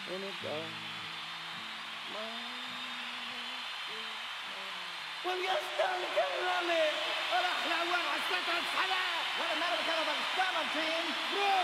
in a dark والقصدان كرمي راح لعوان عسكرة الصلاة What a matter of the Caravan team.